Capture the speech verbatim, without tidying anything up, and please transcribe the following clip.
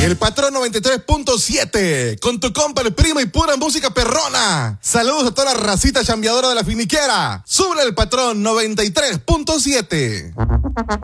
El Patrón noventa y tres punto siete, con tu compa el primo y pura música perrona. Saludos a toda la racita chambeadora de la finiquera. Sube el Patrón noventa y tres punto siete.